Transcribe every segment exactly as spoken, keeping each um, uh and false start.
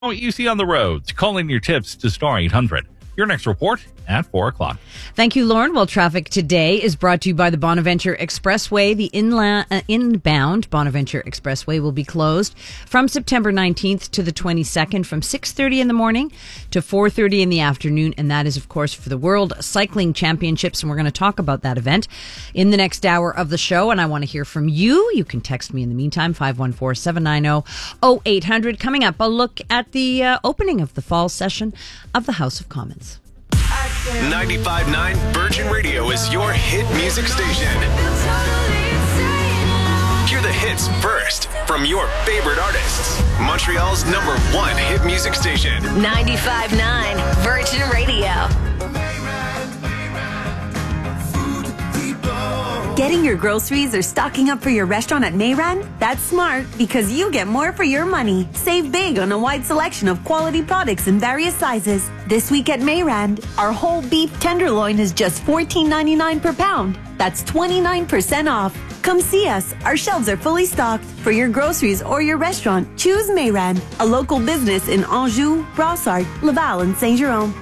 What you see on the roads. Call in your tips to Star eight hundred. Your next report at four o'clock. Thank you, Lauren. Well, traffic today is brought to you by the Bonaventure Expressway. The inland, uh, inbound Bonaventure Expressway will be closed from September nineteenth to the twenty-second from six thirty in the morning to four thirty in the afternoon. And that is, of course, for the World Cycling Championships. And we're going to talk about that event in the next hour of the show. And I want to hear from you. You can text me in the meantime, five one four, seven nine zero, zero eight hundred. Coming up, a look at the uh, opening of the fall session of the House of Commons. ninety-five point nine Virgin Radio is your hit music station. Hear the hits first from your favorite artists. Montreal's number one hit music station. ninety-five point nine Virgin Radio. Getting your groceries or stocking up for your restaurant at Mayran? That's smart because you get more for your money. Save big on a wide selection of quality products in various sizes. This week at Mayran, our whole beef tenderloin is just fourteen ninety-nine per pound. That's twenty-nine percent off. Come see us. Our shelves are fully stocked. For your groceries or your restaurant, choose Mayran, a local business in Anjou, Brossard, Laval, and Saint-Jérôme.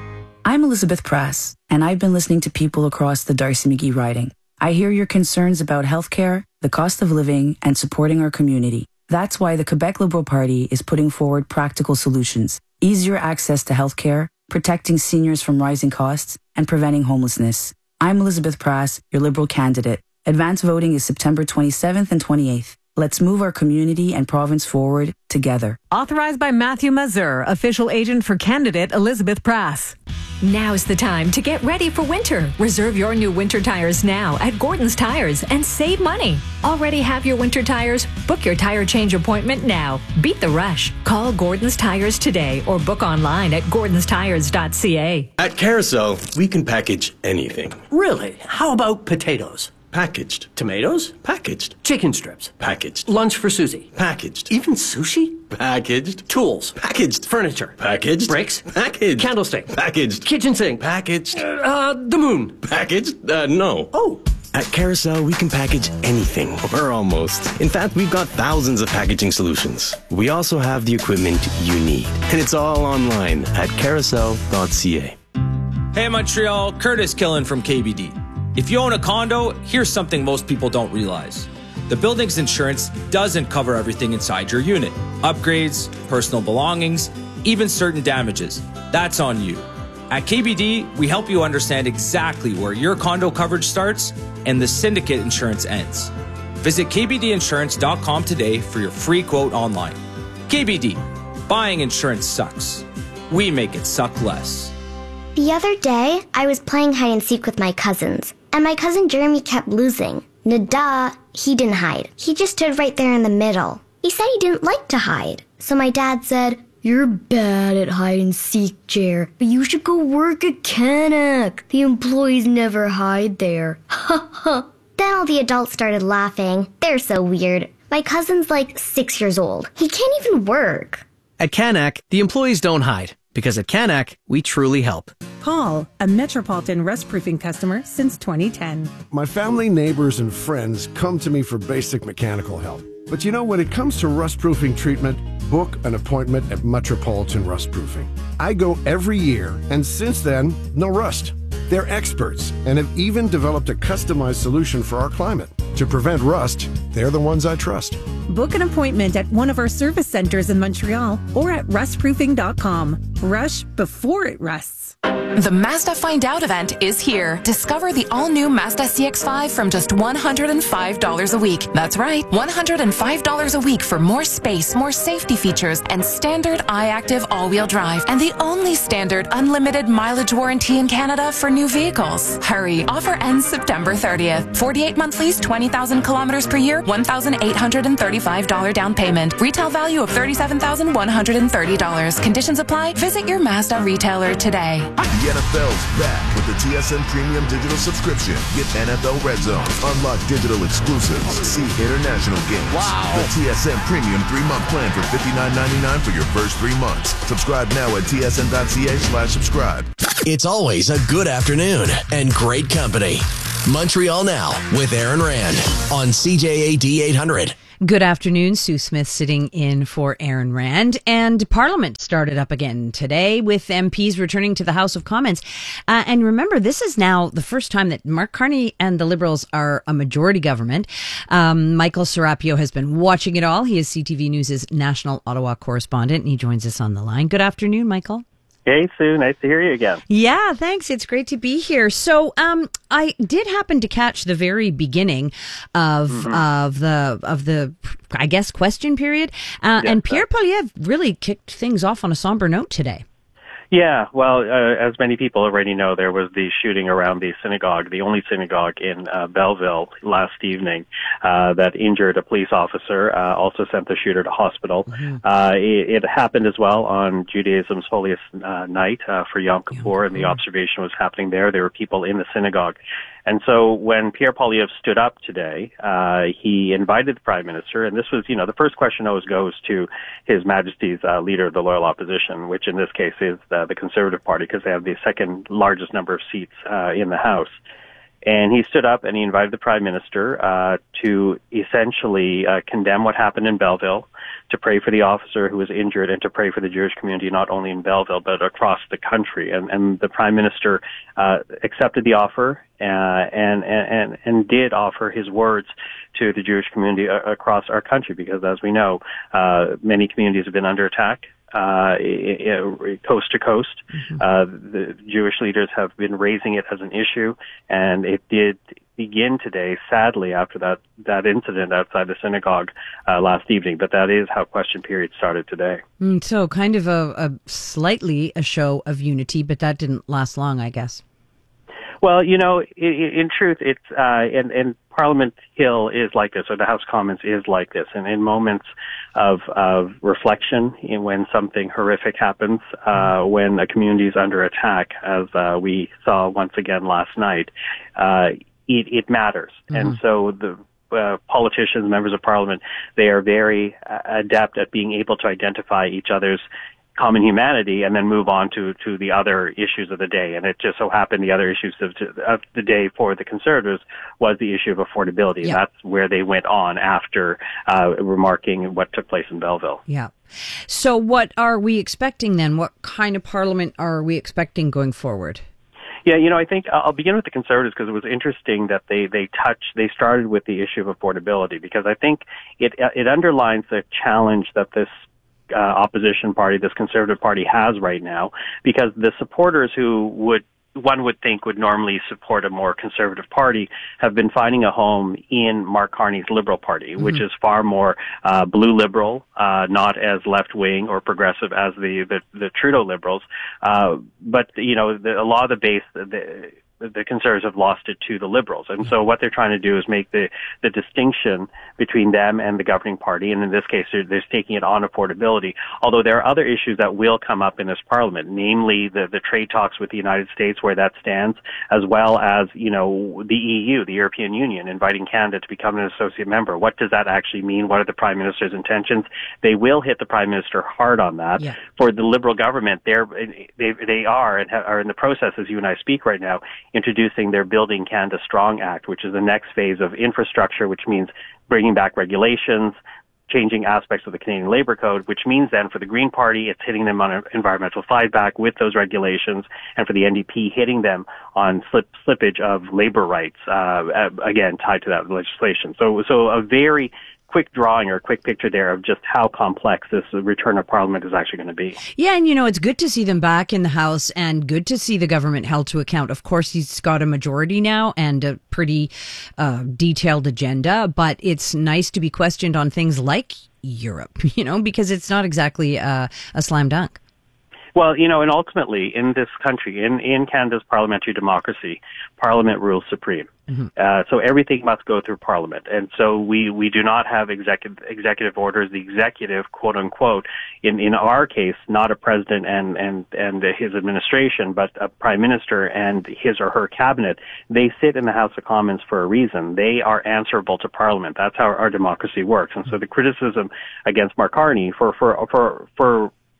I'm Elizabeth Prass, and I've been listening to people across the Darcy McGee riding. I hear your concerns about healthcare, the cost of living, and supporting our community. That's why the Quebec Liberal Party is putting forward practical solutions. Easier access to healthcare, protecting seniors from rising costs, and preventing homelessness. I'm Elizabeth Prass, your Liberal candidate. Advance voting is September twenty-seventh and twenty-eighth. Let's move our community and province forward together. Authorized by Matthew Mazur, official agent for candidate Elizabeth Prass. Now's the time to get ready for winter. Reserve your new winter tires now at Gordon's Tires and save money. Already have your winter tires? Book your tire change appointment now. Beat the rush. Call Gordon's Tires today or book online at gordons tires dot c a. At Carousel, we can package anything. Really? How about potatoes? Packaged. Tomatoes? Packaged. Chicken strips? Packaged. Lunch for Susie? Packaged. Even sushi? Packaged. Tools? Packaged. Furniture? Packaged. Bricks? Packaged. Candlestick? Packaged. Kitchen sink? Packaged. Uh, uh, the moon? Packaged? Uh, no. Oh. At Carousel, we can package anything, or almost. In fact, we've got thousands of packaging solutions. We also have the equipment you need. And it's all online at carousel dot c a. Hey Montreal, Curtis Killen from K B D. If you own a condo, here's something most people don't realize. The building's insurance doesn't cover everything inside your unit. Upgrades, personal belongings, even certain damages. That's on you. At K B D, we help you understand exactly where your condo coverage starts and the syndicate insurance ends. Visit k b d insurance dot com today for your free quote online. K B D, buying insurance sucks. We make it suck less. The other day, I was playing hide and seek with my cousins, and my cousin Jeremy kept losing. Nada, he didn't hide. He just stood right there in the middle. He said he didn't like to hide. So my dad said, "You're bad at hide and seek, Jer, but you should go work at Canac. The employees never hide there." Ha ha. Then all the adults started laughing. They're so weird. My cousin's like six years old. He can't even work. At Canac, the employees don't hide, because at Canac, we truly help. Paul, a Metropolitan Rust Proofing customer since twenty ten. My family, neighbors, and friends come to me for basic mechanical help. But you know, when it comes to rust proofing treatment, book an appointment at Metropolitan Rust Proofing. I go every year, and since then, no rust. They're experts and have even developed a customized solution for our climate. To prevent rust, they're the ones I trust. Book an appointment at one of our service centers in Montreal or at rust proofing dot com. Rush before it rusts. The Mazda Find Out event is here. Discover the all-new Mazda C X five from just one hundred five dollars a week. That's right, one hundred five dollars a week for more space, more safety features, and standard iActive all-wheel drive. And the only standard unlimited mileage warranty in Canada for new vehicles. Hurry, offer ends September thirtieth. forty-eight month lease, twenty thousand kilometers per year, one thousand eight hundred thirty-five dollars down payment. Retail value of thirty-seven thousand one hundred thirty dollars. Conditions apply. Visit your Mazda retailer today. The N F L's back with the T S N Premium Digital Subscription. Get N F L Red Zone, unlock digital exclusives, see international games. Wow. The T S N Premium three-month plan for fifty-nine ninety-nine for your first three months. Subscribe now at t s n dot c a slash subscribe. It's always a good afternoon and great company. Montreal Now with Aaron Rand on C J A D eight hundred. Good afternoon. Sue Smith sitting in for Aaron Rand. And Parliament started up again today with M Ps returning to the House of Commons. Uh, and remember, this is now the first time that Mark Carney and the Liberals are a majority government. Um, Michael Serapio has been watching it all. He is C T V News' national Ottawa correspondent, and he joins us on the line. Good afternoon, Michael. Hey, Sue. Nice to hear you again. Yeah, thanks. It's great to be here. So, um, I did happen to catch the very beginning of mm-hmm. of the of the, I guess, question period, uh, yeah, and Pierre Poilievre really kicked things off on a somber note today. Yeah, well, uh, as many people already know, there was the shooting around the synagogue, the only synagogue in uh, Belleville last evening, uh, that injured a police officer, uh, also sent the shooter to hospital. Mm-hmm. Uh, it, it happened as well on Judaism's holiest uh, night uh, for Yom Kippur, and the observation was happening there. There were people in the synagogue. And so when Pierre Poilievre stood up today, uh, he invited the Prime Minister, and this was, you know, the first question always goes to His Majesty's uh, Leader of the Loyal Opposition, which in this case is the, the Conservative Party, because they have the second largest number of seats uh, in the House. And he stood up and he invited the Prime Minister uh, to essentially uh, condemn what happened in Belleville, to pray for the officer who was injured, and to pray for the Jewish community, not only in Belleville, but across the country. And, and the Prime Minister uh, accepted the offer uh, and, and, and did offer his words to the Jewish community a- across our country, because as we know, uh, many communities have been under attack. Uh, coast to coast. Mm-hmm. Uh, the Jewish leaders have been raising it as an issue, and it did begin today, sadly, after that, that incident outside the synagogue uh, last evening. But that is how question period started today. Mm, so kind of a, a slightly a show of unity, but that didn't last long, I guess. Well, you know, in, in truth, it's, uh, and, and Parliament Hill is like this, or the House Commons is like this. And in moments of, of reflection, in when something horrific happens, uh, when a community is under attack, as, uh, we saw once again last night, uh, it, it matters. Mm-hmm. And so the, Uh, politicians, members of Parliament, they are very uh, adept at being able to identify each other's common humanity and then move on to, to the other issues of the day. And it just so happened the other issues of, of the day for the Conservatives was the issue of affordability. Yeah. And that's where they went on after uh, remarking what took place in Belleville. Yeah. So what are we expecting then? What kind of Parliament are we expecting going forward? Yeah, you know, I think I'll begin with the Conservatives, because it was interesting that they, they touched, they started with the issue of affordability, because I think it, it underlines the challenge that this uh, opposition party, this Conservative Party has right now, because the supporters who would, one would think would normally support a more conservative party have been finding a home in Mark Carney's Liberal Party, mm-hmm. which is far more uh, blue liberal, uh, not as left-wing or progressive as the, the, the Trudeau Liberals. Uh, but, you know, the, a lot of the base, the, the Conservatives have lost it to the Liberals. And so what they're trying to do is make the, the distinction between them and the governing party. And in this case, they're, they're taking it on affordability. Although there are other issues that will come up in this Parliament, namely the, the trade talks with the United States, where that stands, as well as, you know, the E U, the European Union, inviting Canada to become an associate member. What does that actually mean? What are the Prime Minister's intentions? They will hit the Prime Minister hard on that. Yeah. For the Liberal government, they're, they, they are and are in the process, as you and I speak right now, introducing their Building Canada Strong Act, which is the next phase of infrastructure, which means bringing back regulations, changing aspects of the Canadian Labour Code, which means then for the Green Party, it's hitting them on an environmental fight-back with those regulations, and for the N D P, hitting them on slip, slippage of labour rights, uh, again, tied to that legislation. So, so a very quick drawing or a quick picture there of just how complex this return of Parliament is actually going to be. Yeah, and you know, it's good to see them back in the House and good to see the government held to account. Of course, he's got a majority now and a pretty uh, detailed agenda, but it's nice to be questioned on things like Europe, you know, because it's not exactly uh, a slam dunk. Well, you know, and ultimately in this country, in, in Canada's parliamentary democracy, Parliament rules supreme. Mm-hmm. Uh, so everything must go through Parliament. And so we, we do not have executive, executive orders. The executive, quote unquote, in, in our case, not a president and, and, and his administration, but a prime minister and his or her cabinet. They sit in the House of Commons for a reason. They are answerable to Parliament. That's how our democracy works. And so the criticism against Mark Carney for, for, for, for,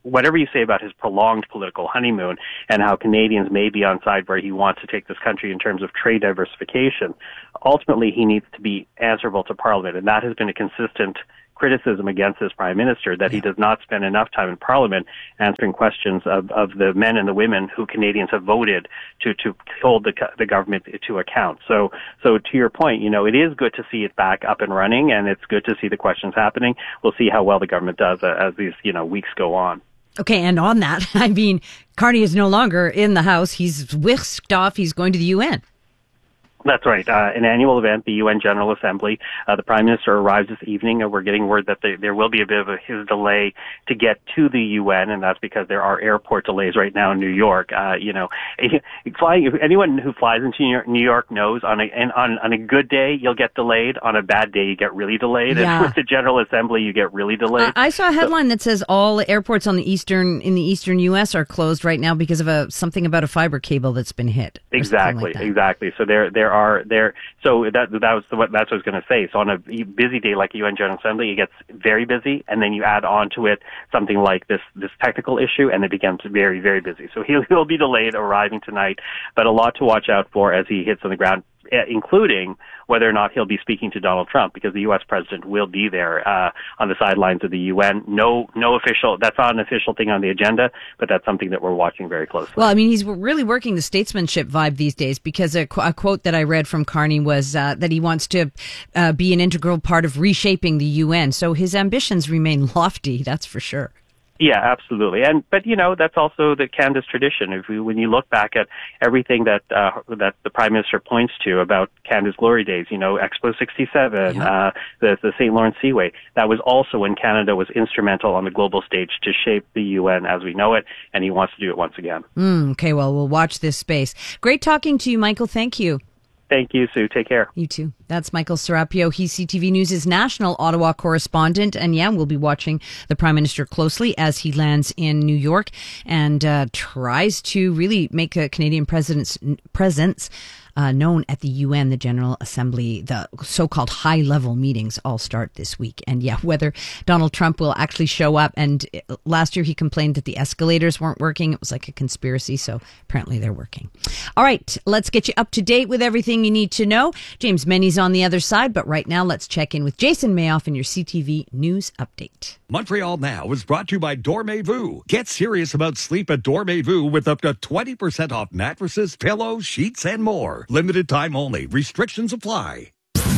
whatever you say about his prolonged political honeymoon and how Canadians may be on side where he wants to take this country in terms of trade diversification, ultimately he needs to be answerable to Parliament, and that has been a consistent criticism against this prime minister, that he does not spend enough time in Parliament answering questions of, of the men and the women who Canadians have voted to, to hold the, the government to account. So, so to your point, you know, it is good to see it back up and running, and it's good to see the questions happening. We'll see how well the government does uh, as these, you know, weeks go on. Okay, and on that, I mean, Carney is no longer in the House. He's whisked off. He's going to the U N. That's right. Uh, an annual event, the U N General Assembly. Uh, the Prime Minister arrives this evening, and we're getting word that there, there will be a bit of a, his delay to get to the U N, and that's because there are airport delays right now in New York. Uh, you know, flying. Anyone who flies into New York, New York knows on a and on, on a good day you'll get delayed. On a bad day you get really delayed. Yeah. And with the General Assembly you get really delayed. Uh, I saw a headline so, that says all airports on the eastern in the eastern U S are closed right now because of a something about a fiber cable that's been hit. Exactly. Like exactly. So there there are. Are there, so that that was the, what that's what I was going to say. So on a busy day like a U N General Assembly, it gets very busy, and then you add on to it something like this this technical issue, and it becomes very very busy. So he'll he'll be delayed arriving tonight, but a lot to watch out for as he hits on the ground, including whether or not he'll be speaking to Donald Trump, because the U S president will be there uh, on the sidelines of the U N. No, no official. That's not an official thing on the agenda, but that's something that we're watching very closely. Well, I mean, he's really working the statesmanship vibe these days, because a, a quote that I read from Carney was uh, that he wants to uh, be an integral part of reshaping the U N. So his ambitions remain lofty, that's for sure. Yeah, absolutely. And but you know, that's also the Canada's tradition. If we, when you look back at everything that uh, that the Prime Minister points to about Canada's glory days, you know, Expo sixty-seven, yeah. uh, the the Saint Lawrence Seaway, that was also when Canada was instrumental on the global stage to shape the U N as we know it, and he wants to do it once again. Mm, okay, well, we'll watch this space. Great talking to you, Michael. Thank you. Thank you, Sue. Take care. You too. That's Michael Serapio. He's C T V News' national Ottawa correspondent. And yeah, we'll be watching the Prime Minister closely as he lands in New York and uh, tries to really make a Canadian president's presence uh, known at the U N, the General Assembly. The so-called high-level meetings all start this week. And yeah, whether Donald Trump will actually show up. And last year he complained that the escalators weren't working. It was like a conspiracy. So apparently they're working. All right, let's get you up to date with everything you need to know. James Menny's on the other side, but right now let's check in with Jason Mayoff in your C T V News Update. Montreal Now is brought to you by Dormez-vous. Get serious about sleep at Dormez-vous with up to twenty percent off mattresses, pillows, sheets, and more. Limited time only. Restrictions apply.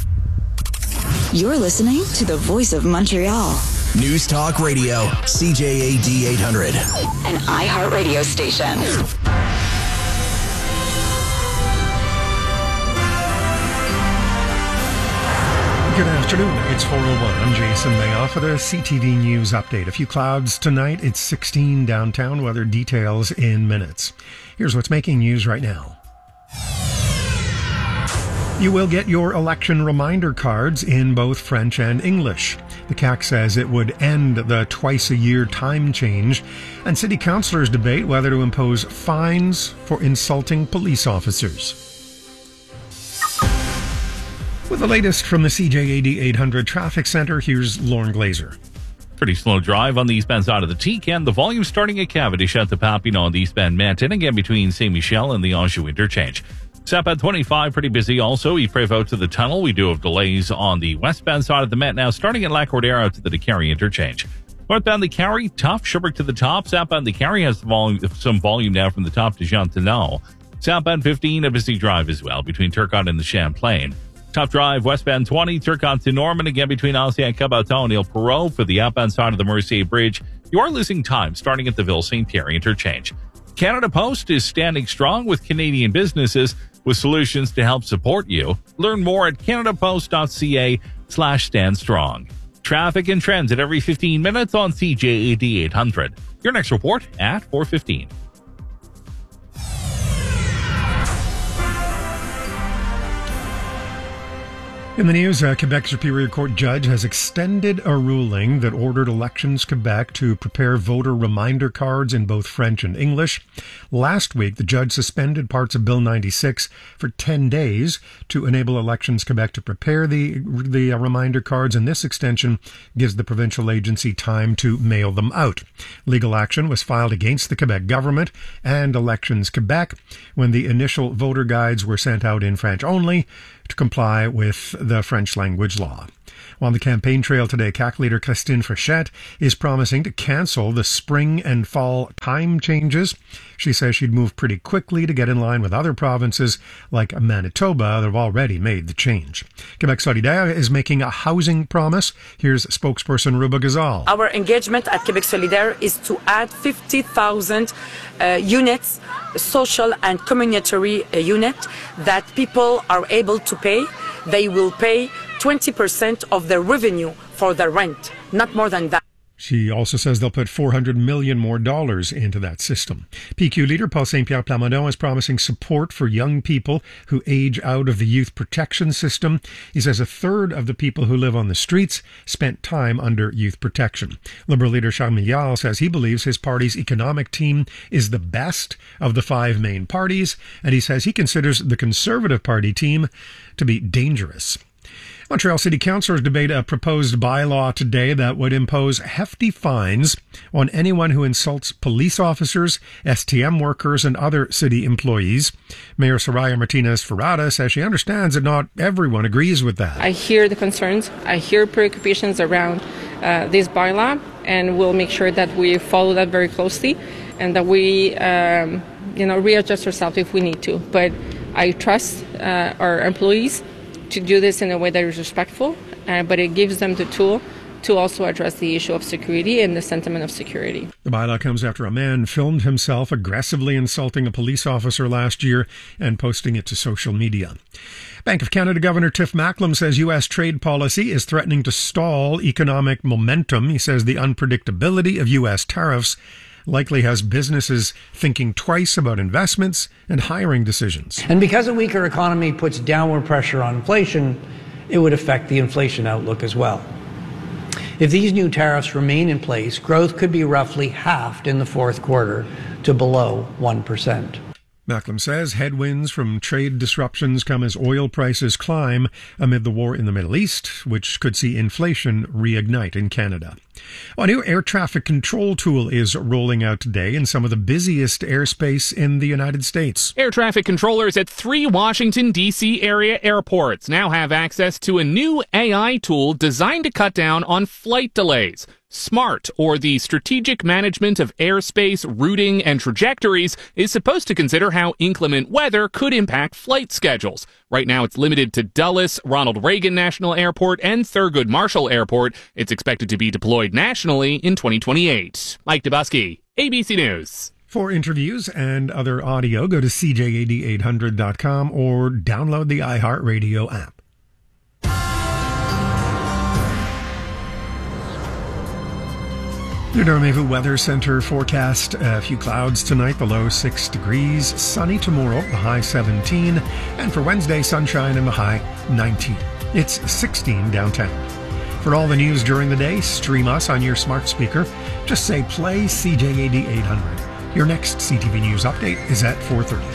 You're listening to the voice of Montreal. News Talk Radio, C J A D eight hundred. An iHeartRadio station. Good afternoon. It's four oh one. I'm Jason Mayoff for the C T V News Update. A few clouds tonight. It's sixteen downtown. Weather details in minutes. Here's what's making news right now. You will get your election reminder cards in both French and English. The C A Q says it would end the twice-a-year time change, and city councillors debate whether to impose fines for insulting police officers. With the latest from the C J A D eight hundred Traffic Center, here's Lauren Glazer. Pretty slow drive on the eastbound side of the T-Can. The volume starting at Cavendish at the Papineau on the eastbound Manton, again between Saint-Michel and the Anjou interchange. Southbound twenty-five, pretty busy also. Yves-Prévost to the tunnel. We do have delays on the westbound side of the Met now, starting at Lac-Cordero to the DeCarry interchange. Northbound the Carry, tough. Sherbrooke to the top. Southbound the Carry has volume, some volume now from the top to Jean-Talon. Southbound fifteen, a busy drive as well between Turcotte and the Champlain. Tough drive westbound twenty, Turcotte to Norman, again between Ancien Cabaton and Ile Perrot for the outbound side of the Mercier Bridge. You are losing time starting at the Ville-Saint Pierre interchange. Canada Post is standing strong with Canadian businesses with solutions to help support you. Learn more at canadapost.ca slash stand strong. Traffic and trends at every fifteen minutes on C J A D eight hundred. Your next report at four fifteen. In the news, a Quebec Superior Court judge has extended a ruling that ordered Elections Quebec to prepare voter reminder cards in both French and English. Last week, the judge suspended parts of Bill ninety-six for ten days to enable Elections Quebec to prepare the, the uh, reminder cards, and this extension gives the provincial agency time to mail them out. Legal action was filed against the Quebec government and Elections Quebec when the initial voter guides were sent out in French only to comply with the French language law. On the campaign trail today, C A Q leader Christine Frechette is promising to cancel the spring and fall time changes. She says she'd move pretty quickly to get in line with other provinces like Manitoba that have already made the change. Quebec Solidaire is making a housing promise. Here's spokesperson Ruba Gazal. Our engagement at Quebec Solidaire is to add fifty thousand uh, units, social and communitary uh, unit that people are able to pay. They will pay twenty percent of their revenue for their rent, not more than that. She also says they'll put four hundred million dollars more dollars into that system. P Q leader Paul Saint-Pierre Plamondon is promising support for young people who age out of the youth protection system. He says a third of the people who live on the streets spent time under youth protection. Liberal leader Charles Milliard says he believes his party's economic team is the best of the five main parties, and he says he considers the Conservative Party team to be dangerous. Montreal City Councillors debate a proposed bylaw today that would impose hefty fines on anyone who insults police officers, S T M workers, and other city employees. Mayor Soraya Martinez-Ferrada says she understands that not everyone agrees with that. I hear the concerns. I hear preoccupations around uh, this bylaw, and we'll make sure that we follow that very closely and that we, um, you know, readjust ourselves if we need to. But I trust uh, our employees to do this in a way that is respectful, uh, but it gives them the tool to also address the issue of security and the sentiment of security. The bylaw comes after a man filmed himself aggressively insulting a police officer last year and posting it to social media. Bank of Canada Governor Tiff Macklem says U S trade policy is threatening to stall economic momentum. He says the unpredictability of U S tariffs likely has businesses thinking twice about investments and hiring decisions. And because a weaker economy puts downward pressure on inflation, it would affect the inflation outlook as well. If these new tariffs remain in place, growth could be roughly halved in the fourth quarter to below one percent. Macklem says headwinds from trade disruptions come as oil prices climb amid the war in the Middle East, which could see inflation reignite in Canada. A new air traffic control tool is rolling out today in some of the busiest airspace in the United States. Air traffic controllers at three Washington, D C area airports now have access to a new A I tool designed to cut down on flight delays. SMART, or the Strategic Management of Airspace Routing and Trajectories, is supposed to consider how inclement weather could impact flight schedules. Right now, it's limited to Dulles, Ronald Reagan National Airport, and Thurgood Marshall Airport. It's expected to be deployed nationally in twenty twenty-eight. Mike Dubusky, A B C News. For interviews and other audio, go to C J A D eight hundred dot com or download the iHeartRadio app. The Dormevu Weather Center forecast: a few clouds tonight, the low six degrees. Sunny tomorrow, the high seventeen. And for Wednesday, sunshine and the high nineteen. It's sixteen downtown. For all the news during the day, stream us on your smart speaker. Just say play C J A D eight hundred. Your next C T V News update is at four thirty.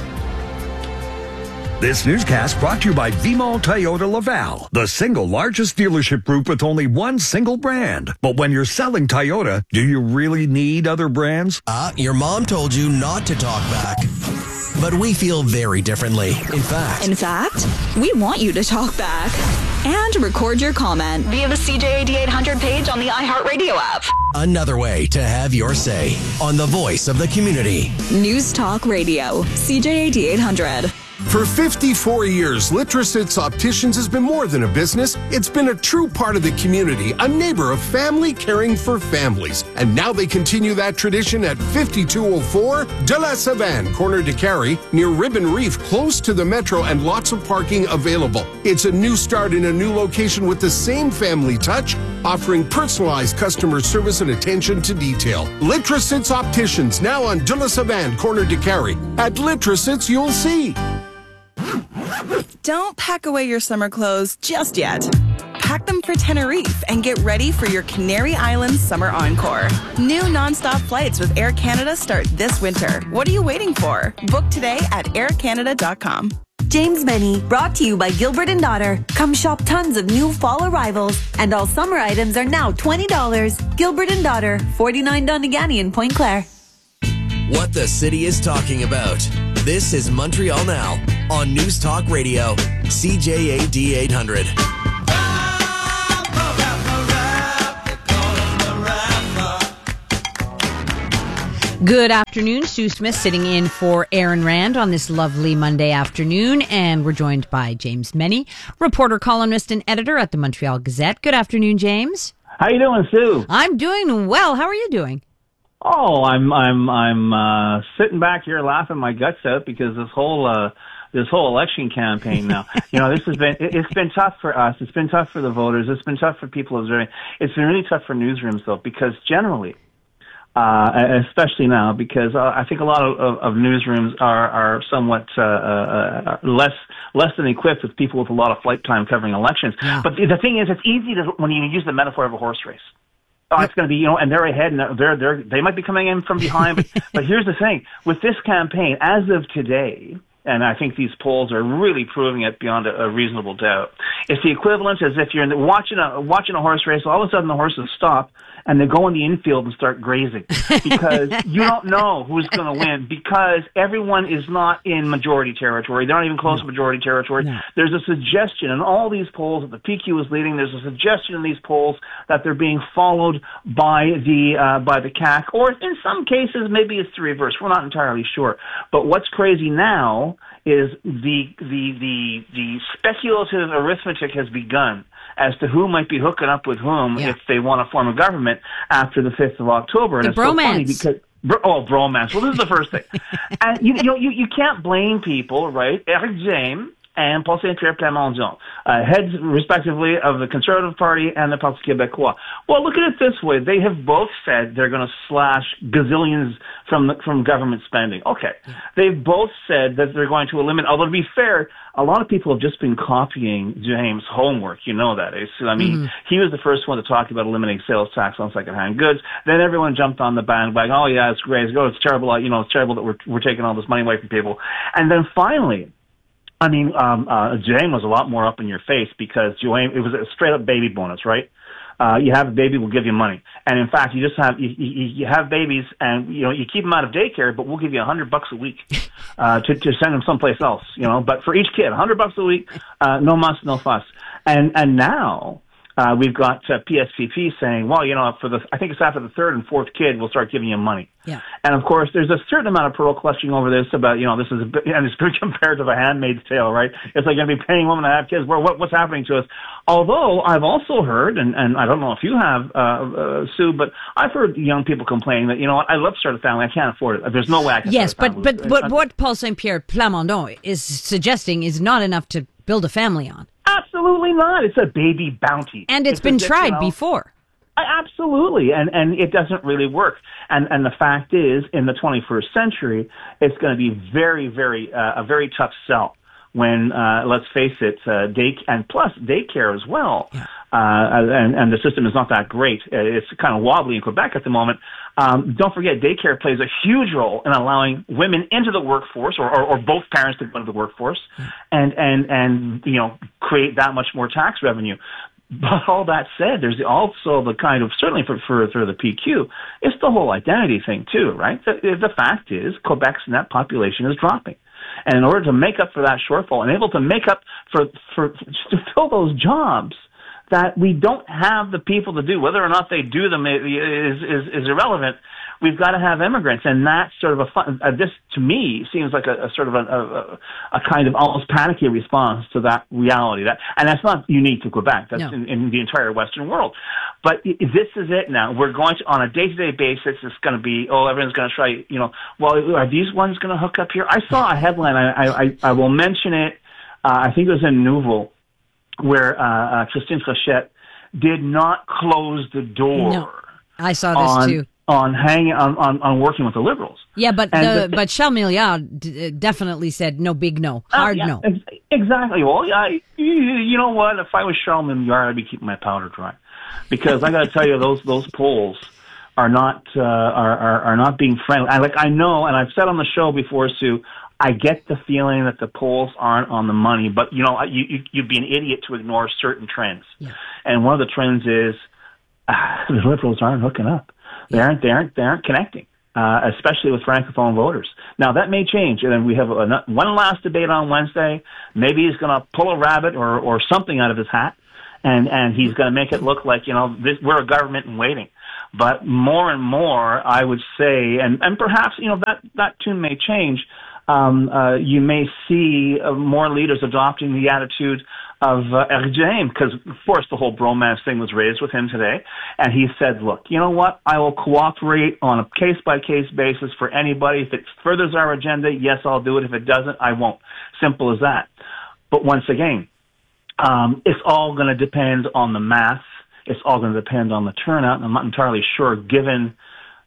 This newscast brought to you by V-Mall Toyota Laval, the single largest dealership group with only one single brand. But when you're selling Toyota, do you really need other brands? Uh, your mom told you not to talk back. But we feel very differently. In fact. In fact, we want you to talk back and record your comment via the C J A D eight hundred page on the iHeartRadio app. Another way to have your say on the voice of the community. News Talk Radio, C J A D eight hundred. For fifty-four years, Litrosits Opticians has been more than a business. It's been a true part of the community, a neighbor of family caring for families. And now they continue that tradition at fifty-two oh four De La Savane, corner de Carey, near Ribbon Reef, close to the metro and lots of parking available. It's a new start in a new location with the same family touch, offering personalized customer service and attention to detail. Litrosits Opticians, now on De La Savane, corner de Carey. At Litrosits, you'll see. Don't pack away your summer clothes just yet. Pack them for Tenerife and get ready for your Canary Islands Summer Encore. New nonstop flights with Air Canada start this winter. What are you waiting for? Book today at air canada dot com. James Many, brought to you by Gilbert and Daughter. Come shop tons of new fall arrivals, and all summer items are now twenty dollars. Gilbert and Daughter, forty-nine Donegani in Point Claire. What the city is talking about. This is Montreal Now on News Talk Radio, C J A D eight hundred. Good afternoon. Sue Smith sitting in for Aaron Rand on this lovely Monday afternoon, and we're joined by James Many, reporter, columnist, and editor at the Montreal Gazette. Good afternoon, James. How you doing, Sue? I'm doing well. How are you doing? Oh, I'm I'm I'm uh, sitting back here laughing my guts out because this whole uh, this whole election campaign now, you know, this has been it, it's been tough for us. It's been tough for the voters. It's been tough for people observing. It's been really tough for newsrooms though, because generally. Uh, especially now, because uh, I think a lot of, of, of newsrooms are, are somewhat uh, uh, less less than equipped with people with a lot of flight time covering elections. Yeah. But the, the thing is, it's easy to when you use the metaphor of a horse race. Oh, it's going to be, you know, and they're ahead, and they're they're they might be coming in from behind. But, but here's the thing: with this campaign, as of today. And I think these polls are really proving it beyond a, a reasonable doubt. It's the equivalent as if you're in the, watching a watching a horse race. All of a sudden, the horses stop and they go in the infield and start grazing because you don't know who's going to win because everyone is not in majority territory. They're not even close no. to majority territory. No. There's a suggestion in all these polls that the P Q is leading. There's a suggestion in these polls that they're being followed by the uh, by the C A Q, or in some cases maybe it's the reverse. We're not entirely sure. But what's crazy now is the the the the speculative arithmetic has begun as to who might be hooking up with whom yeah. if they want to form a government after the fifth of October. And the it's bromance. so funny because oh, bromance. Well, this is the first thing, and you you know, you you can't blame people, right? Eric James and Paul Saint-Pierre Plamondon, uh, heads respectively of the Conservative Party and the Parti Québécois. Well, look at it this way. They have both said they're going to slash gazillions from the, from government spending. Okay. They've both said that they're going to eliminate, although to be fair, a lot of people have just been copying James' homework. You know that, eh? So, I mean, mm-hmm. he was the first one to talk about eliminating sales tax on secondhand goods. Then everyone jumped on the bandwagon. Oh, yeah, it's great. Oh, it's terrible. You know, it's terrible that we're, we're taking all this money away from people. And then finally, I mean, um, uh, Jane was a lot more up in your face because Joanne, it was a straight up baby bonus, right? Uh, you have a baby, we'll give you money. And in fact, you just have, you, you, you have babies and, you know, you keep them out of daycare, but we'll give you a hundred bucks a week, uh, to, to send them someplace else, you know, but for each kid, a hundred bucks a week, uh, no muss, no fuss. And, and now, uh, we've got uh, P S P P saying, well, you know, for the, I think it's after the third and fourth kid, we'll start giving you money. Yeah. And of course, there's a certain amount of pearl clutching over this about, you know, this is a bit, and it's very compared to The Handmaid's Tale, right? It's like going to be paying women to have kids. Well, what, what's happening to us? Although I've also heard, and, and I don't know if you have, uh, uh, Sue, but I've heard young people complaining that, you know what, I love to start a family. I can't afford it. There's no way I can yes, start a family. Yes, but, but, but what Paul Saint-Pierre Plamondon is suggesting is not enough to build a family on. Absolutely not. It's a baby bounty. And it's, it's been tried you know, before. Absolutely. And, and it doesn't really work. And, and the fact is, in the twenty-first century, it's going to be very, very, uh, a very tough sell when, uh, let's face it, uh, day, and plus daycare as well. Yeah. Uh, and, and the system is not that great. It's kind of wobbly in Quebec at the moment. Um, don't forget, daycare plays a huge role in allowing women into the workforce, or, or, or both parents to go into the workforce, and, and, and, you know, create that much more tax revenue. But all that said, there's also the kind of, certainly for, for, for the P Q, it's the whole identity thing too, right? The, the fact is, Quebec's net population is dropping. And in order to make up for that shortfall and able to make up for, for, to fill those jobs, that we don't have the people to do, whether or not they do them is, is, is irrelevant. We've got to have immigrants, and that's sort of a fun, uh, this to me seems like a, a sort of a, a, a kind of almost panicky response to that reality. That, and that's not unique to Quebec. That's no. in, in the entire Western world. But it, this is it now. We're going to, on a day-to-day basis, it's going to be, oh, everyone's going to try, you know, well, are these ones going to hook up here? I saw a headline. I, I, I will mention it. Uh, I think it was in Nouveau, where uh, uh, Christine Fréchette did not close the door. No, I saw this on, too. On hanging on, on, on working with the Liberals. Yeah, but and the, the, but Charles Milliard d- definitely said no, big no, hard uh, yeah, no. Exactly. Well, I, you know what? If I was Charlemagne Yard, I'd be keeping my powder dry, because I got to tell you, those those polls are not uh, are, are are not being friendly. I like I know, and I've said on the show before, Sue. I get the feeling that the polls aren't on the money, but you know, you, you you'd be an idiot to ignore certain trends. Yeah. And one of the trends is uh, the Liberals aren't hooking up. They aren't. They aren't. They aren't connecting. Uh, especially with Francophone voters. Now, that may change, and then we have a, one last debate on Wednesday. Maybe he's going to pull a rabbit or, or something out of his hat, and, and he's going to make it look like, you know, this, we're a government in waiting. But more and more, I would say, and, and perhaps, you know, that, that tune may change. Um, uh, you may see uh, more leaders adopting the attitude of uh, Éric Duhaime, because, of course, the whole bromance thing was raised with him today. And he said, look, you know what? I will cooperate on a case-by-case basis for anybody. If it furthers our agenda, yes, I'll do it. If it doesn't, I won't. Simple as that. But once again, um, it's all going to depend on the math. It's all going to depend on the turnout. And I'm not entirely sure, given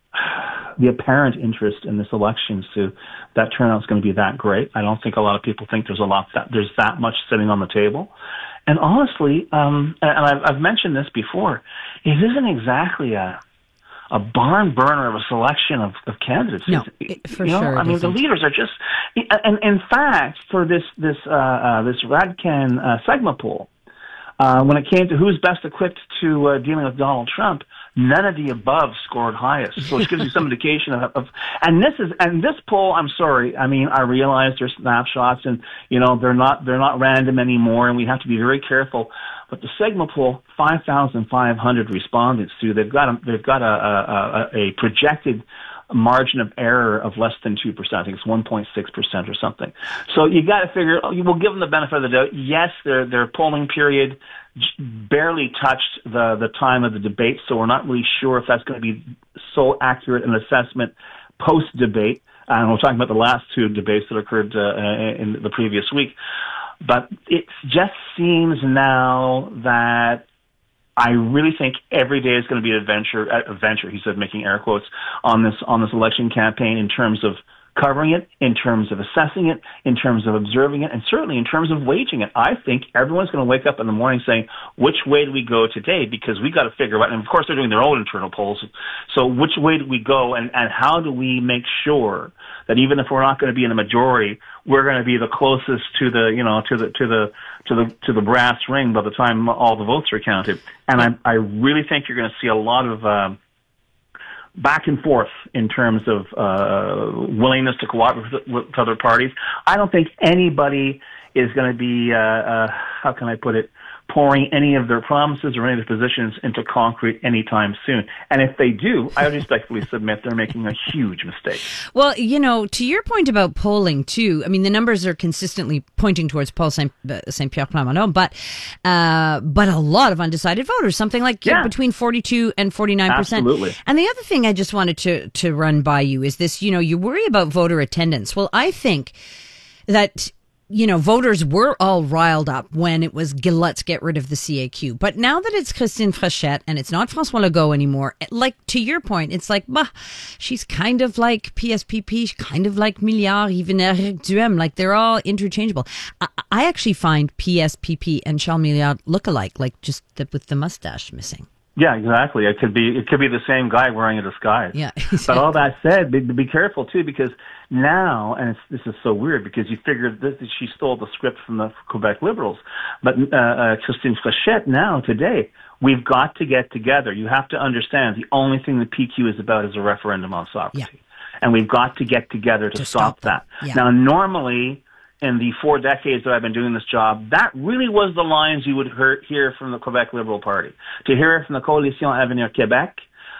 the apparent interest in this election, Sue, that turnout's going to be that great. I don't think a lot of people think there's a lot that there's that much sitting on the table. And honestly, um, and I've, I've mentioned this before, it isn't exactly a a barn burner of a selection of, of candidates. No, it, for you know, sure. I mean, the leaders are just, and in fact, for this this uh, uh, this Radcan uh, Segma poll, uh, when it came to who's best equipped to uh, dealing with Donald Trump, none of the above scored highest. So it gives you some indication of, of, and this is, and this poll, I'm sorry, I mean, I realize they're snapshots and, you know, they're not, they're not random anymore, and we have to be very careful. But the Segma poll, five thousand five hundred respondents to, they've got a, they've got a, a, a, a projected margin of error of less than two percent. I think it's one point six percent or something. So you got to figure, you will give them the benefit of the doubt. Yes, their, their polling period barely touched the, the time of the debate, so we're not really sure if that's going to be so accurate an assessment post-debate. And we're talking about the last two debates that occurred uh, in the previous week. But it just seems now that I really think every day is going to be an adventure, uh, adventure, he said, making air quotes, on this on this election campaign in terms of covering it, in terms of assessing it, in terms of observing it, and certainly in terms of waging it. I think everyone's going to wake up in the morning saying, which way do we go today? Because we got to figure out, and of course they're doing their own internal polls, so which way do we go, and, and how do we make sure that even if we're not going to be in the majority, we're going to be the closest to the, you know, to the, to the, to the, to the brass ring by the time all the votes are counted. And I, I really think you're going to see a lot of, um, back and forth in terms of uh, willingness to cooperate with, with other parties. I don't think anybody is going to be, uh, uh, how can I put it, pouring any of their promises or any of their positions into concrete anytime soon. And if they do, I respectfully submit they're making a huge mistake. Well, you know, to your point about polling, too, I mean, the numbers are consistently pointing towards Paul Saint, uh, Saint-Pierre Plamondon, but, uh, but a lot of undecided voters, something like yeah. between forty-two and forty-nine percent. Absolutely. And the other thing I just wanted to, to run by you is this, you know, you worry about voter attendance. Well, I think that, you know, voters were all riled up when it was, let's get rid of the C A Q. But now that it's Christine Frechette and it's not François Legault anymore, like, to your point, it's like, bah, she's kind of like P S P P, kind of like Milliard, even Éric Duhaime, like they're all interchangeable. I, I actually find P S P P and Charles Milliard look alike, like just the, with the mustache missing. Yeah, exactly. It could be it could be the same guy wearing a disguise. Yeah. Exactly. But all that said, be, be careful too, because now, and it's, this is so weird, because you figured that she stole the script from the Quebec Liberals, but uh, uh, Christine Frechette now today, we've got to get together. You have to understand the only thing the P Q is about is a referendum on sovereignty, yeah. and we've got to get together to, to stop, stop that. Yeah. Now, normally, in the four decades that I've been doing this job, that really was the lines you would hear, hear from the Quebec Liberal Party. To hear it from the Coalition Avenir Québec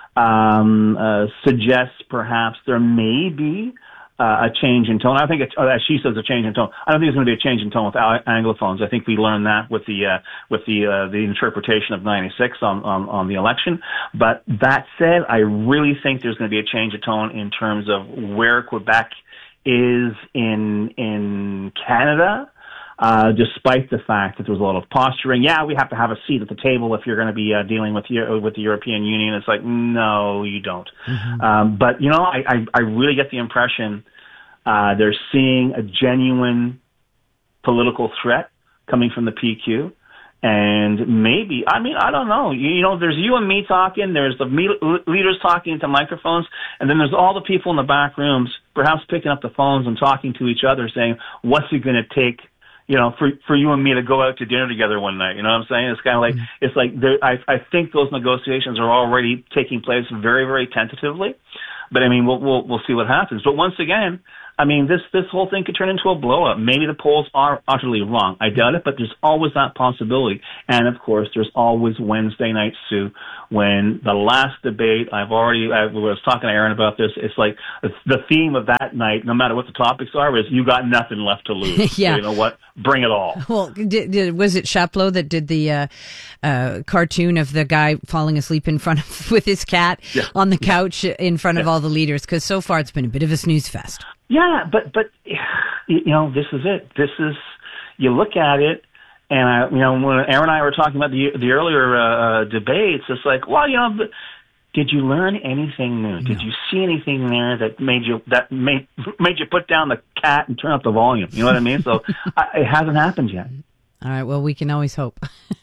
um, uh, suggests perhaps there may be uh, a change in tone. I think, it's, oh, as she says, a change in tone. I don't think there's going to be a change in tone with Anglophones. I think we learned that with the uh, with the uh, the interpretation of ninety-six on, on on the election. But that said, I really think there's going to be a change of tone in terms of where Quebec is in in Canada, uh, despite the fact that there's a lot of posturing. Yeah, we have to have a seat at the table if you're going to be uh, dealing with with the European Union. It's like, no, you don't. Mm-hmm. Um, but, you know, I, I, I really get the impression uh, they're seeing a genuine political threat coming from the P Q. And maybe, I mean, I don't know. You, you know, there's you and me talking, there's the me, leaders talking into microphones, and then there's all the people in the back rooms, perhaps picking up the phones and talking to each other, saying, what's it going to take, you know, for for you and me to go out to dinner together one night? You know what I'm saying? It's kind of like, mm-hmm. it's like, there, I, I think those negotiations are already taking place very, very tentatively. But, I mean, we'll, we'll, we'll see what happens. But once again, I mean, this, this whole thing could turn into a blow-up. Maybe the polls are utterly wrong. I doubt it, but there's always that possibility. And, of course, there's always Wednesday night, Sue, when the last debate, I've already, I was talking to Aaron about this, it's like it's the theme of that night, no matter what the topics are, is you got nothing left to lose. Yeah. So you know what? Bring it all. Well, did, did, was it Chaplow that did the uh, uh, cartoon of the guy falling asleep in front of, with his cat yeah. on the couch in front yeah. of all the leaders? Because so far it's been a bit of a snooze fest. Yeah, but, but, you know, this is it. This is, you look at it, and, I, you know, when Aaron and I were talking about the the earlier uh, debates, it's like, well, you know, did you learn anything new? No. Did you see anything there that made you, that made, made you put down the cat and turn up the volume? You know what I mean? So I, it hasn't happened yet. All right, well, we can always hope.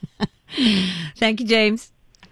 Thank you, James.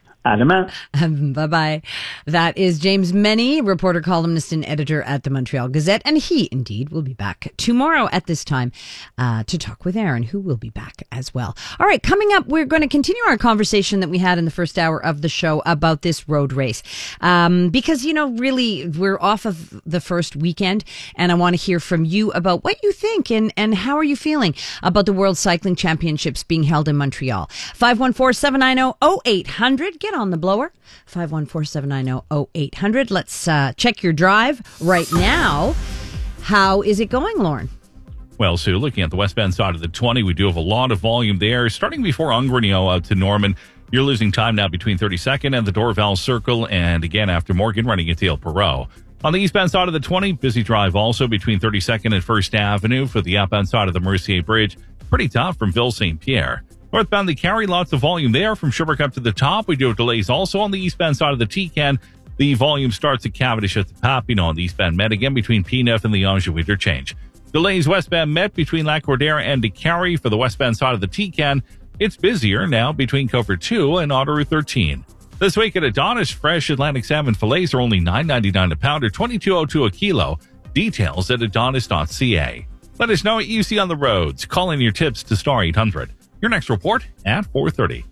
Um, bye-bye. That is James Meny, reporter, columnist, and editor at the Montreal Gazette, and he, indeed, will be back tomorrow at this time uh, to talk with Aaron, who will be back as well. All right, coming up, we're going to continue our conversation that we had in the first hour of the show about this road race. Um, because, you know, really, we're off of the first weekend, and I want to hear from you about what you think and, and how are you feeling about the World Cycling Championships being held in Montreal. five one four, seven nine zero, zero eight hundred. Get on the blower. five one four, seven nine zero, zero eight hundred. Let's uh, check your drive right now. How is it going, Lauren? Well, Sue, looking at the westbound side of the twenty, we do have a lot of volume there. Starting before Ungrenio out to Norman, you're losing time now between thirty-second and the Dorval Circle, and again after Morgan running into El Perot. On the eastbound side of the twenty, busy drive also between thirty-second and First Avenue. For the outbound side of the Mercier Bridge, pretty tough from Ville Saint Pierre. Northbound, they carry lots of volume there from Sherbrooke up to the top. We do have delays also on the eastbound side of the T-Can. The volume starts at Cavendish at the Papineau on the eastbound Met, again between P N F and the Anjou interchange. Delays westbound Met between Lac-Cordère and DeCarry. For the westbound side of the T-Can, it's busier now between Cover two and Autoroute thirteen. This week at Adonis, fresh Atlantic salmon fillets are only nine ninety-nine a pound or twenty-two oh two a kilo. Details at adonis dot c a. Let us know what you see on the roads. Call in your tips to star eight hundred. Your next report at four thirty.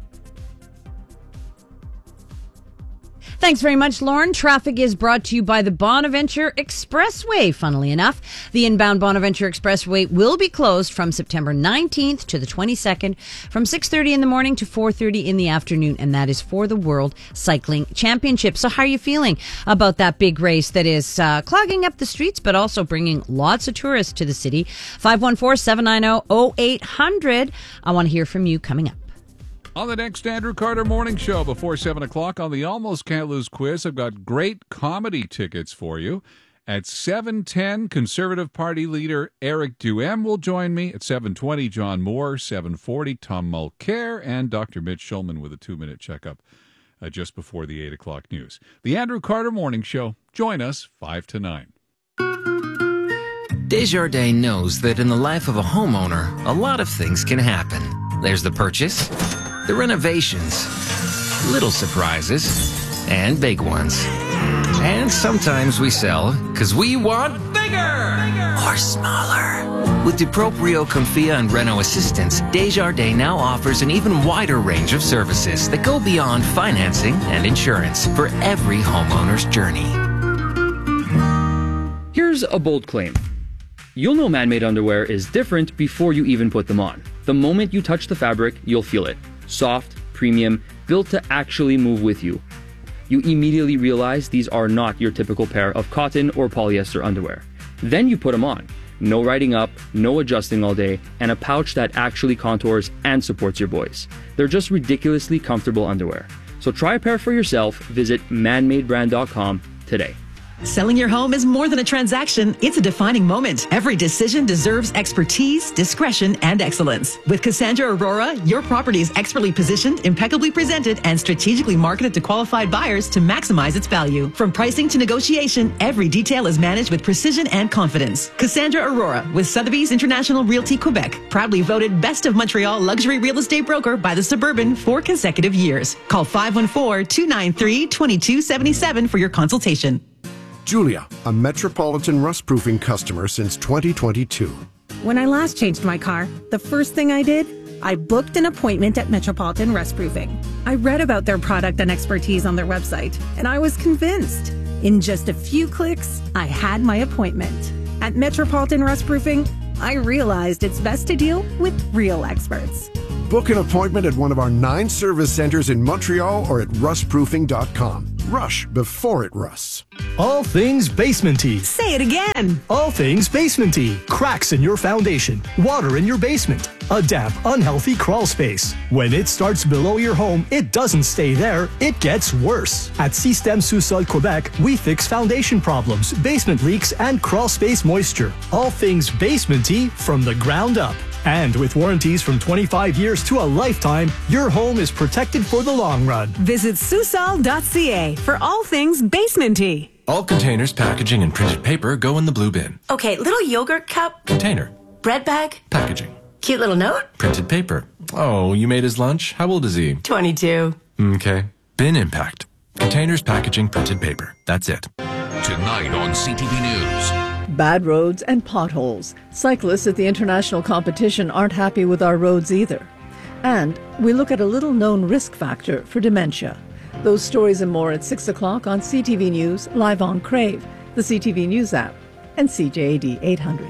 Thanks very much, Lauren. Traffic is brought to you by the Bonaventure Expressway. Funnily enough, the inbound Bonaventure Expressway will be closed from September nineteenth to the twenty-second from six thirty in the morning to four thirty in the afternoon, and that is for the World Cycling Championship. So how are you feeling about that big race that is uh, clogging up the streets but also bringing lots of tourists to the city? five one four, seven nine zero, zero eight hundred. I want to hear from you coming up. On the next Andrew Carter Morning Show before seven o'clock on the Almost Can't Lose quiz, I've got great comedy tickets for you. At seven ten, Conservative Party leader Eric Duhem will join me. At seven twenty, John Moore. seven forty, Tom Mulcair. And Doctor Mitch Schulman with a two-minute checkup uh, just before the eight o'clock news. The Andrew Carter Morning Show. Join us five to nine. Desjardins knows that in the life of a homeowner, a lot of things can happen. There's the purchase, the renovations, little surprises, and big ones. And sometimes we sell because we want bigger, bigger or smaller. With DuProprio, Comfia, and Reno Assistance, Desjardins now offers an even wider range of services that go beyond financing and insurance for every homeowner's journey. Here's a bold claim. You'll know man-made underwear is different before you even put them on. The moment you touch the fabric, you'll feel it. Soft, premium, built to actually move with you. You immediately realize these are not your typical pair of cotton or polyester underwear. Then you put them on. No riding up, no adjusting all day, and a pouch that actually contours and supports your boys. They're just ridiculously comfortable underwear. So try a pair for yourself. Visit man made brand dot com today. Selling your home is more than a transaction. It's a defining moment. Every decision deserves expertise, discretion, and excellence. With Cassandra Aurora, your property is expertly positioned, impeccably presented, and strategically marketed to qualified buyers to maximize its value. From pricing to negotiation, every detail is managed with precision and confidence. Cassandra Aurora with Sotheby's International Realty Quebec, proudly voted Best of Montreal Luxury Real Estate Broker by the Suburban four consecutive years. Call five one four, two nine three, two two seven seven for your consultation. Julia, a Metropolitan rust-proofing customer since twenty twenty-two. When I last changed my car, the first thing I did, I booked an appointment at Metropolitan Rust Proofing. I read about their product and expertise on their website, and I was convinced. In just a few clicks, I had my appointment. At Metropolitan Rust Proofing, I realized it's best to deal with real experts. Book an appointment at one of our nine service centers in Montreal or at rust proofing dot com. Rush before it rusts. All things basementy. Say it again. All things basementy. Cracks in your foundation. Water in your basement. A damp, unhealthy crawl space. When it starts below your home, it doesn't stay there. It gets worse. At Système Sous-Sol Quebec, we fix foundation problems, basement leaks, and crawl space moisture. All things basementy from the ground up. And with warranties from twenty-five years to a lifetime, your home is protected for the long run. Visit Susol dot c a for all things basementy. All containers, packaging, and printed paper go in the blue bin. Okay, little yogurt cup. Container. Bread bag. Packaging. Cute little note. Printed paper. Oh, you made his lunch? How old is he? twenty-two. Okay. Bin impact. Containers, packaging, printed paper. That's it. Tonight on C T V News. Bad roads and potholes. Cyclists at the international competition aren't happy with our roads either. And we look at a little-known risk factor for dementia. Those stories and more at six o'clock on C T V News, live on Crave, the C T V News app, and C J A D eight hundred.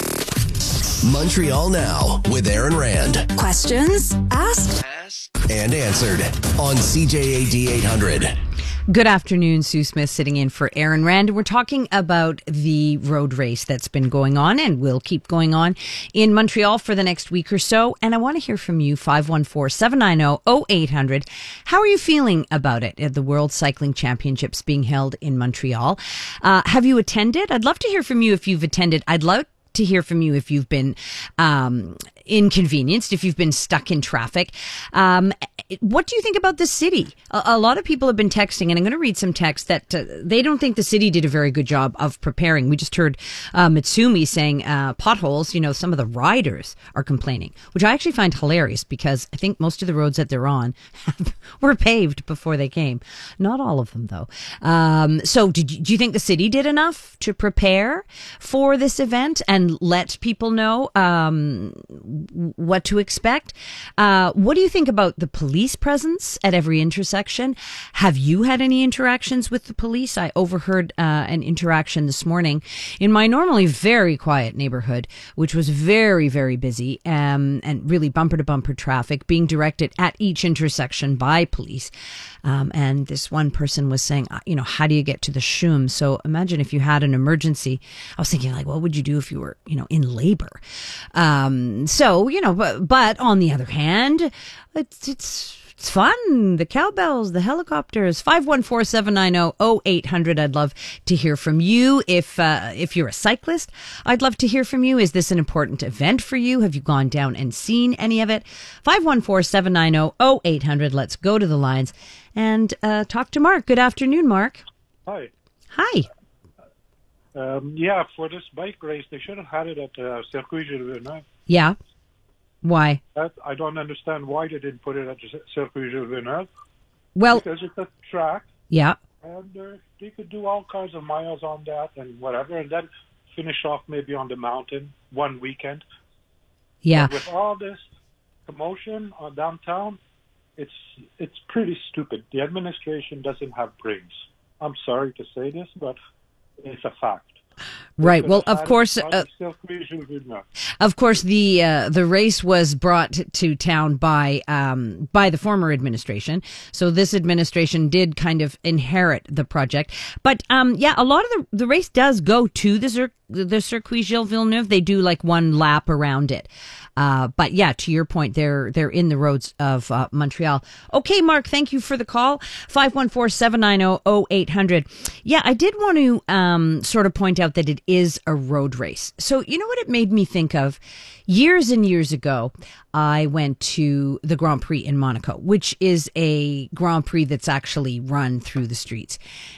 Montreal Now with Aaron Rand. Questions asked and answered on C J A D eight hundred. Good afternoon, Sue Smith sitting in for Aaron Rand. We're talking about the road race that's been going on and will keep going on in Montreal for the next week or so. And I want to hear from you, five one four, seven nine zero, zero eight hundred. How are you feeling about it at the World Cycling Championships being held in Montreal? Uh, have you attended? I'd love to hear from you if you've attended. I'd love to hear from you if you've been um, inconvenienced, if you've been stuck in traffic. Um, what do you think about the city? A, a lot of people have been texting, and I'm going to read some text that uh, they don't think the city did a very good job of preparing. We just heard uh, Mitsumi saying uh, potholes, you know, some of the riders are complaining, which I actually find hilarious because I think most of the roads that they're on were paved before they came. Not all of them, though. Um, so did you, do you think the city did enough to prepare for this event and let people know um, what to expect? Uh, what do you think about the police presence at every intersection? Have you had any interactions with the police? I overheard uh, an interaction this morning in my normally very quiet neighborhood, which was very, very busy um, and really bumper to bumper traffic being directed at each intersection by police. Um, and this one person was saying, you know, how do you get to the S H U M? So imagine if you had an emergency. I was thinking, like, what would you do if you were, you know, in labor? Um, so, you know, but, but on the other hand, it's, it's, it's fun. The cowbells, the helicopters. five one four, seven nine zero, zero eight hundred. I'd love to hear from you. If uh, if you're a cyclist, I'd love to hear from you. Is this an important event for you? Have you gone down and seen any of it? five one four, seven nine zero, zero eight hundred. Let's go to the lines and uh, talk to Mark. Good afternoon, Mark. Hi. Hi. Um, yeah, for this bike race, they should have had it at uh, Circuit Gilles Villeneuve. Yeah. Why? That, I don't understand why they didn't put it at Circuit Gilles Villeneuve. Well, because it's a track. Yeah. And uh, they could do all kinds of miles on that and whatever, and then finish off maybe on the mountain one weekend. Yeah. But with all this commotion on downtown, it's it's pretty stupid. The administration doesn't have brains. I'm sorry to say this, but it's a fact. Right. Well, of course, uh, of course, the uh, the race was brought to town by um, by the former administration. So this administration did kind of inherit the project. But um, yeah, a lot of the the race does go to the Cir- the Circuit Gilles Villeneuve. They do like one lap around it. Uh, but yeah, to your point, they're they're in the roads of uh, Montreal. Okay, Mark, thank you for the call. five one four, seven nine zero, zero eight hundred. Yeah, I did want to um, sort of point out that it is a road race. So you know what it made me think of? Years and years ago, I went to the Grand Prix in Monaco, which is a Grand Prix that's actually run through the streets.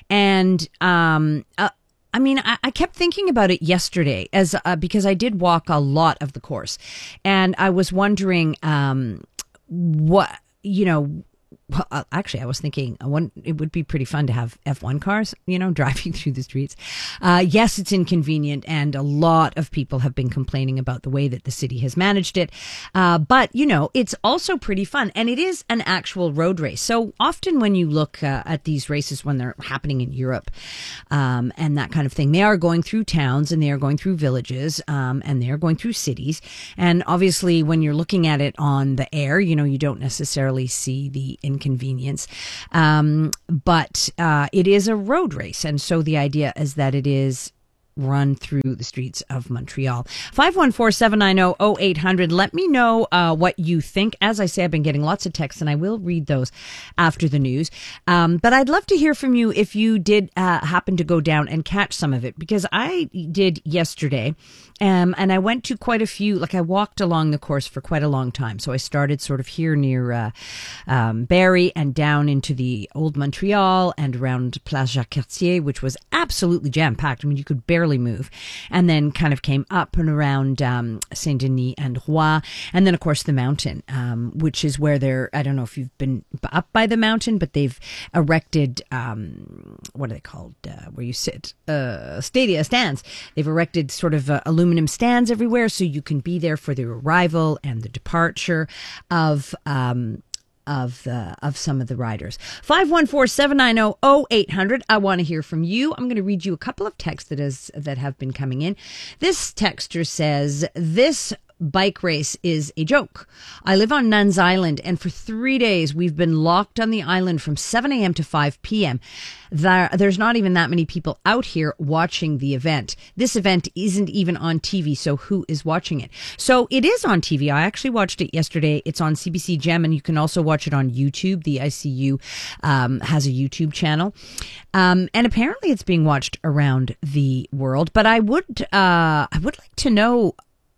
And um, uh, I mean, I, I kept thinking about it yesterday as uh, because I did walk a lot of the course, and I was wondering um, what, you know, well, actually, I was thinking I want, it would be pretty fun to have F one cars, you know, driving through the streets. Uh, yes, it's inconvenient, and a lot of people have been complaining about the way that the city has managed it. Uh, but, you know, it's also pretty fun, and it is an actual road race. So often when you look uh, at these races when they're happening in Europe um, and that kind of thing, they are going through towns and they are going through villages um, and they are going through cities. And obviously, when you're looking at it on the air, you know, you don't necessarily see the inconvenience. Um, but uh, it is a road race. And so the idea is that it is run through the streets of Montreal. five one four, seven nine zero, zero eight hundred. Let me know uh, what you think. As I say, I've been getting lots of texts, and I will read those after the news. Um, but I'd love to hear from you if you did uh, happen to go down and catch some of it, because I did yesterday. Um, and I went to quite a few, like I walked along the course for quite a long time. So I started sort of here near uh, um, Barrie and down into the old Montreal and around Place Jacques-Cartier, which was absolutely jam-packed. I mean, you could barely move. And then kind of came up and around um, Saint-Denis and Rouen. And then, of course, the mountain, um, which is where they're, I don't know if you've been up by the mountain, but they've erected, um, what are they called, uh, where you sit, uh, stadia, stands. They've erected sort of uh, aluminum stands everywhere, so you can be there for the arrival and the departure of um, of the of some of the riders. five one four, seven nine zero, zero eight hundred. I want to hear from you. I'm going to read you a couple of texts that is that have been coming in. This texter says, this bike race is a joke. I live on Nuns Island, and for three days we've been locked on the island from seven a.m. to five p.m. There, there's not even that many people out here watching the event. This event isn't even on T V, so who is watching it? So it is on T V. I actually watched it yesterday. It's on C B C Gem, and you can also watch it on YouTube. The I C U um, has a YouTube channel. Um, and apparently it's being watched around the world. But I would, uh, I would like to know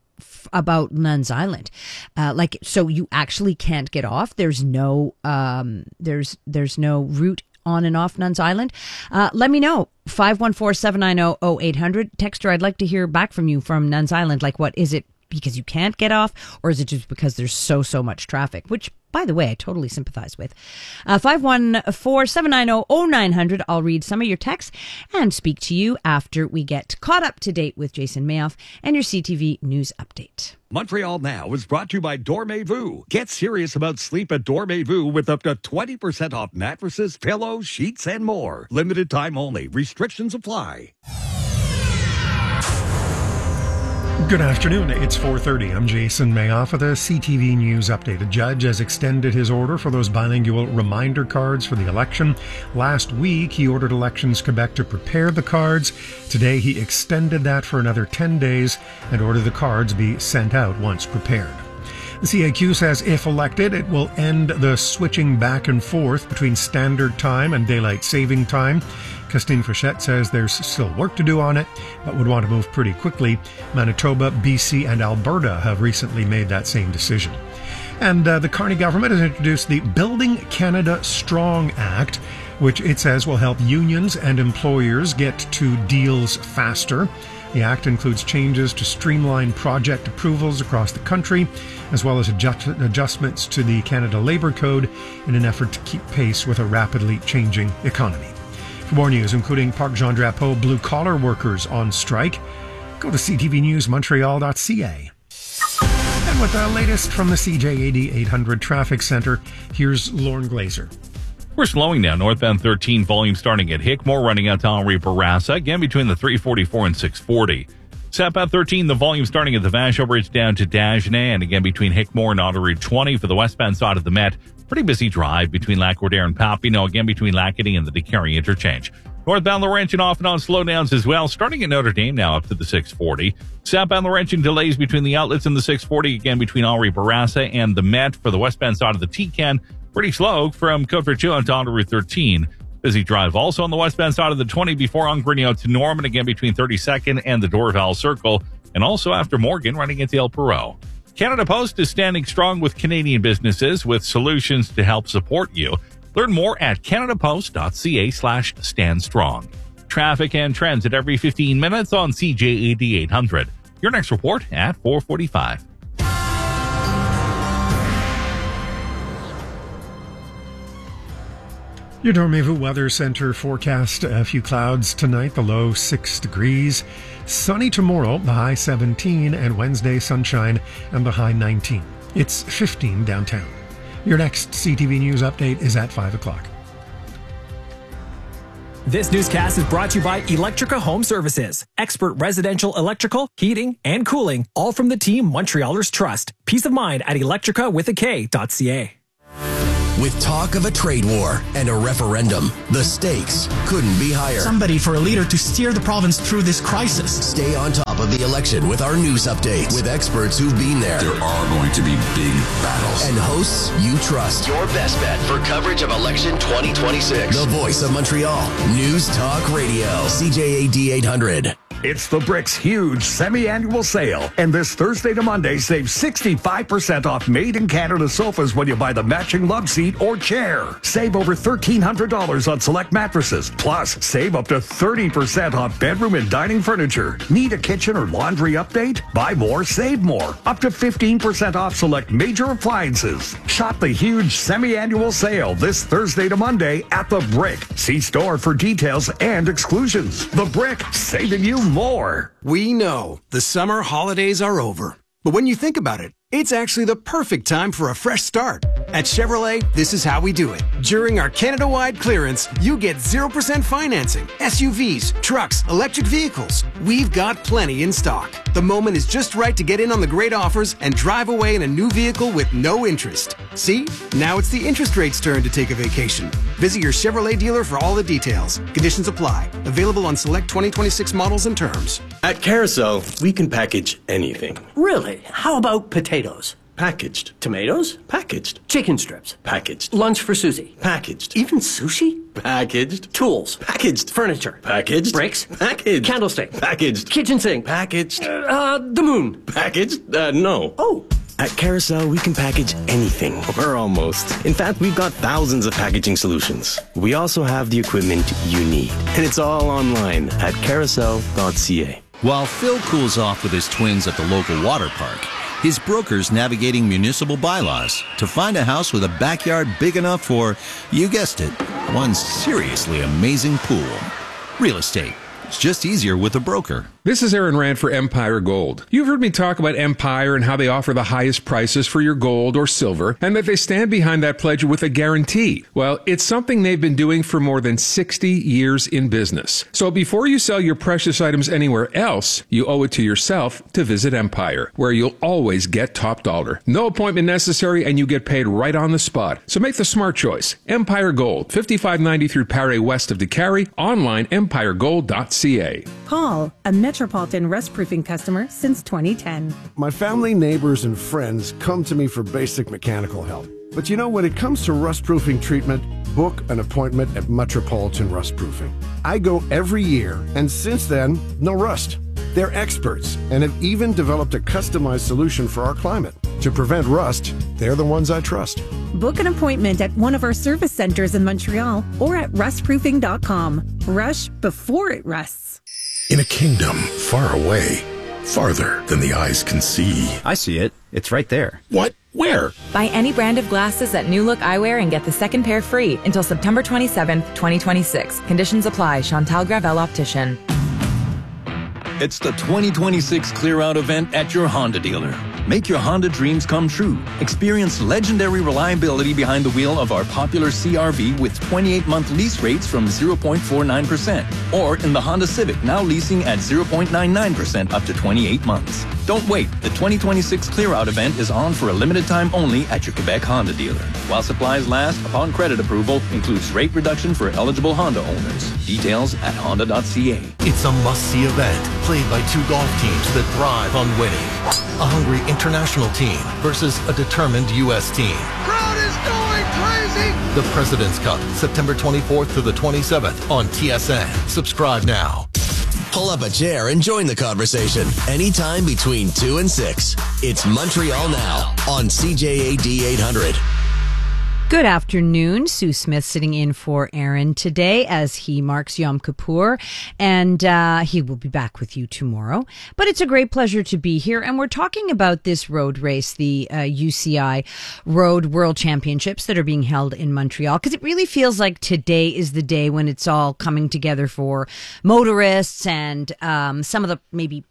about Nuns Island. Uh, like, so you actually can't get off. There's no, um, there's, there's no route on and off Nuns Island. Uh, let me know. five one four, seven nine zero, zero eight hundred. Texter, I'd like to hear back from you from Nuns Island. Like, what is it? Because you can't get off, or is it just because there's so, so much traffic? Which, by the way, I totally sympathize with. Uh, five one four, seven nine zero, zero nine hundred. I'll read some of your texts and speak to you after we get caught up to date with Jason Mayoff and your C T V News Update. Montreal Now is brought to you by Dormez-vous. Get serious about sleep at Dormez-vous with up to twenty percent off mattresses, pillows, sheets, and more. Limited time only. Restrictions apply. Good afternoon. It's four thirty. I'm Jason Mayoff with a C T V News update. A judge has extended his order for those bilingual reminder cards for the election. Last week, he ordered Elections Quebec to prepare the cards. Today, he extended that for another ten days and ordered the cards be sent out once prepared. The C A Q says if elected, it will end the switching back and forth between standard time and daylight saving time. Christine Frechette says there's still work to do on it, but would want to move pretty quickly. Manitoba, B C, and Alberta have recently made that same decision. And uh, the Carney government has introduced the Building Canada Strong Act, which it says will help unions and employers get to deals faster. The act includes changes to streamline project approvals across the country, as well as adjust- adjustments to the Canada Labour Code in an effort to keep pace with a rapidly changing economy. For more news, including Parc Jean Drapeau blue-collar workers on strike, go to c t v news montreal dot c a. And with the latest from the C J A D eight hundred Traffic Center, here's Lauren Glazer. We're slowing down northbound thirteen, volume starting at Hickmore, running out to Henri Bourassa, again between the three forty-four and six forty. Southbound thirteen, the volume starting at the Vachon Bridge down to Dagenais, and again between Hickmore and Autoroute twenty for the westbound side of the Met. Pretty busy drive between Lac-Roudère and Papineau, again between Lacadie and the Décarie interchange. Northbound Laurentian off and on slowdowns as well, starting at Notre Dame now up to the six forty. Southbound Laurentian delays between the outlets and the six forty, again between Henri Bourassa and the Met. For the westbound side of the T C A N, pretty slow from Côte-Vertueux onto Route thirteen. Busy drive also on the westbound side of the twenty before Angrignon to Norman, again between thirty-second and the Dorval Circle, and also after Morgan running into El Perot. Canada Post is standing strong with Canadian businesses with solutions to help support you. Learn more at canadapost.ca slash stand strong. Traffic and transit every fifteen minutes on C J A D eight hundred. Your next report at four forty-five. Your Dormez-vous Weather Center forecast: a few clouds tonight, the low six degrees. Sunny tomorrow, the high seventeen, and Wednesday sunshine and the high nineteen. It's fifteen downtown. Your next C T V News update is at five o'clock. This newscast is brought to you by Electrica Home Services. Expert residential electrical, heating, and cooling, all from the team Montrealers trust. Peace of mind at electrica with a K dot C A. With talk of a trade war and a referendum, the stakes couldn't be higher. Somebody for a leader to steer the province through this crisis. Stay on top of the election with our news updates with experts who've been there. There are going to be big battles. And hosts you trust. Your best bet for coverage of election twenty twenty-six. The voice of Montreal. News Talk Radio. C J A D eight hundred. It's the Brick's huge semi-annual sale. And this Thursday to Monday, save sixty-five percent off made-in-Canada sofas when you buy the matching love seat or chair. Save over thirteen hundred dollars on select mattresses. Plus, save up to thirty percent off bedroom and dining furniture. Need a kitchen or laundry update? Buy more, save more. Up to fifteen percent off select major appliances. Shop the huge semi-annual sale this Thursday to Monday at the Brick. See store for details and exclusions. The Brick, saving you more. We know the summer holidays are over. But when you think about it, it's actually the perfect time for a fresh start. At Chevrolet, this is how we do it. During our Canada-wide clearance, you get zero percent financing, S U Vs, trucks, electric vehicles. We've got plenty in stock. The moment is just right to get in on the great offers and drive away in a new vehicle with no interest. See? Now it's the interest rate's turn to take a vacation. Visit your Chevrolet dealer for all the details. Conditions apply. Available on select twenty twenty-six models and terms. At Carousel, we can package anything. Really? How about potatoes? Packaged. Tomatoes? Packaged. Chicken strips? Packaged. Lunch for Susie? Packaged. Even sushi? Packaged. Tools? Packaged. Furniture? Packaged. Bricks? Packaged. Candlestick? Packaged. Kitchen sink? Packaged. Uh, uh, the moon? Packaged? Uh, no. Oh. At Carousel, we can package anything, or almost. In fact, we've got thousands of packaging solutions. We also have the equipment you need. And it's all online at carousel dot C A. While Phil cools off with his twins at the local water park, his broker's navigating municipal bylaws to find a house with a backyard big enough for, you guessed it, one seriously amazing pool. Real estate. It's just easier with a broker. This is Aaron Rand for Empire Gold. You've heard me talk about Empire and how they offer the highest prices for your gold or silver, and that they stand behind that pledge with a guarantee. Well, it's something they've been doing for more than sixty years in business. So before you sell your precious items anywhere else, you owe it to yourself to visit Empire, where you'll always get top dollar. No appointment necessary, and you get paid right on the spot. So make the smart choice. Empire Gold, fifty-five ninety-three Paré west of DeCarry, online empire gold dot C A. Paul, a Metropolitan Rust Proofing customer since twenty ten. My family, neighbors, and friends come to me for basic mechanical help. But you know, when it comes to rust proofing treatment, book an appointment at Metropolitan Rust Proofing. I go every year, and since then, no rust. They're experts and have even developed a customized solution for our climate. To prevent rust, they're the ones I trust. Book an appointment at one of our service centers in Montreal or at rust proofing dot com. Rush before it rusts. In a kingdom far away, farther than the eyes can see. I see it. It's right there. What? Where? Buy any brand of glasses at New Look Eyewear and get the second pair free until September twenty-seventh, twenty twenty-six. Conditions apply. Chantal Gravel Optician. It's the twenty twenty-six Clear Out event at your Honda dealer. Make your Honda dreams come true. Experience legendary reliability behind the wheel of our popular C R V with twenty-eight month lease rates from zero point four nine percent. Or in the Honda Civic, now leasing at zero point nine nine percent up to twenty-eight months. Don't wait. The twenty twenty-six Clear Out event is on for a limited time only at your Quebec Honda dealer. While supplies last, upon credit approval, includes rate reduction for eligible Honda owners. Details at honda dot c a. It's a must-see event played by two golf teams that thrive on winning. A hungry international team versus a determined U S team. Crowd is going crazy! The President's Cup, September twenty-fourth to the twenty-seventh on T S N. Subscribe now. Pull up a chair and join the conversation anytime between two and six. It's Montreal Now on C J A D eight hundred. Good afternoon. Sue Smith sitting in for Aaron today as he marks Yom Kippur, and uh, he will be back with you tomorrow. But it's a great pleasure to be here, and we're talking about this road race, the uh, U C I Road World Championships that are being held in Montreal, because it really feels like today is the day when it's all coming together for motorists, and um, some of the maybe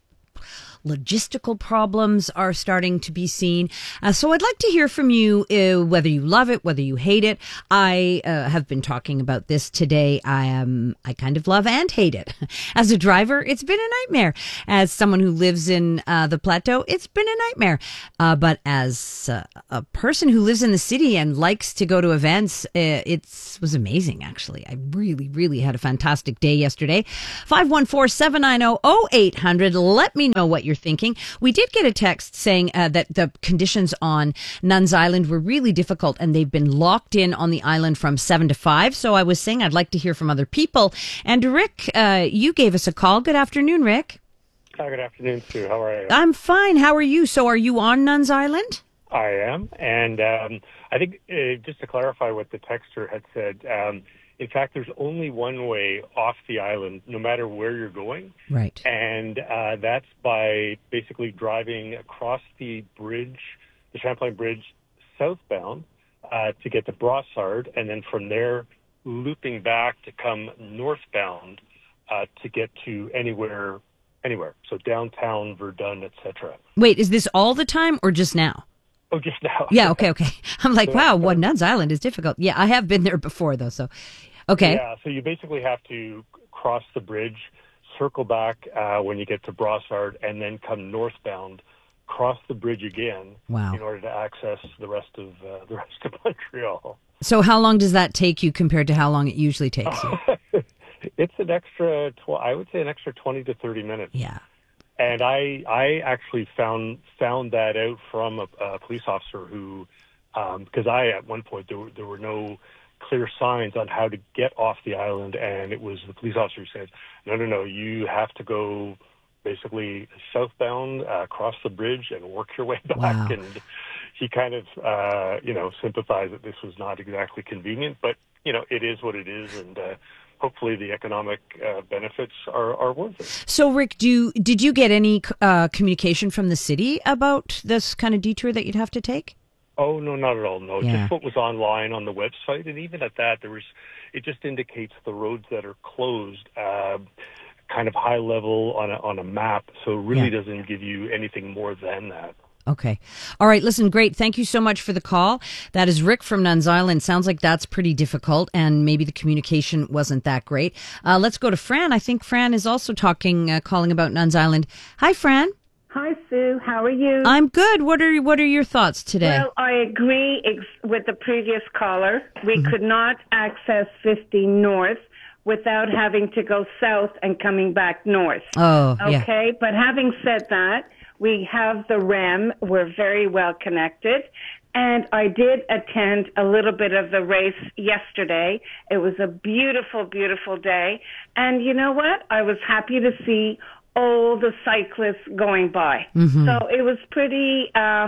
logistical problems are starting to be seen. Uh, so I'd like to hear from you, uh, whether you love it, whether you hate it. I uh, have been talking about this today. I am, I kind of love and hate it. As a driver, it's been a nightmare. As someone who lives in uh, the Plateau, it's been a nightmare. Uh, but as uh, a person who lives in the city and likes to go to events, uh, it was amazing, actually. I really, really had a fantastic day yesterday. five one four, seven nine zero, zero eight hundred. Let me know what you're thinking. We did get a text saying uh, that the conditions on Nuns Island were really difficult and they've been locked in on the island from seven to five. So I was saying I'd like to hear from other people. And Rick, uh, you gave us a call. Good afternoon, Rick. Hi, good afternoon, Sue. How are you? I'm fine. How are you? So are you on Nuns Island? I am. And um, I think uh, just to clarify what the texter had said, um, in fact, there's only one way off the island, no matter where you're going. Right. And uh, that's by basically driving across the bridge, the Champlain Bridge, southbound uh, to get to Brossard, and then from there looping back to come northbound uh, to get to anywhere, anywhere. So downtown, Verdun, et cetera. Wait, is this all the time or just now? Oh, just now. Yeah, okay, okay. I'm like, wow, what Nuns Island is difficult. Yeah, I have been there before, though, so, okay. Yeah, so you basically have to cross the bridge, circle back uh, when you get to Brossard, and then come northbound, cross the bridge again wow. in order to access the rest of uh, the rest of Montreal. So how long does that take you compared to how long it usually takes you? It's an extra, tw- I would say an extra twenty to thirty minutes. Yeah. And I, I actually found found that out from a, a police officer who, um, because I at one point there were, there were no clear signs on how to get off the island, and it was the police officer who said, "No, no, no, you have to go basically southbound, uh, cross the bridge, and work your way back." Wow. And he kind of, uh, you know, sympathized that this was not exactly convenient, but you know, it is what it is, and. Uh, Hopefully the economic uh, benefits are, are worth it. So, Rick, do you, did you get any uh, communication from the city about this kind of detour that you'd have to take? Oh, no, not at all. No, yeah. Just what was online on the website. And even at that, there was, it just indicates the roads that are closed, uh, kind of high level on a, on a map. So it really yeah. doesn't give you anything more than that. Okay. All right. Listen, great. Thank you so much for the call. That is Rick from Nuns Island. Sounds like that's pretty difficult, and maybe the communication wasn't that great. Uh, let's go to Fran. I think Fran is also talking, uh, calling about Nuns Island. Hi, Fran. Hi, Sue. How are you? I'm good. What are what are your thoughts today? Well, I agree ex- with the previous caller. We mm-hmm. could not access fifty North without having to go south and coming back north. Oh, yeah. Okay. But having said that, we have the R E M. We're very well connected. And I did attend a little bit of the race yesterday. It was a beautiful, beautiful day. And you know what? I was happy to see all the cyclists going by. Mm-hmm. So it was pretty, uh,